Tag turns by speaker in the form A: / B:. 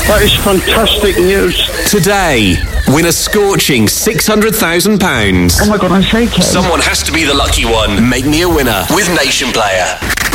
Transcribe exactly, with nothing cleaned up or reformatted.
A: That is fantastic news.
B: Today, win a scorching six hundred thousand pounds.
A: Oh my God, I'm shaking.
B: Someone has to be the lucky one. Make me a winner with Nation Player.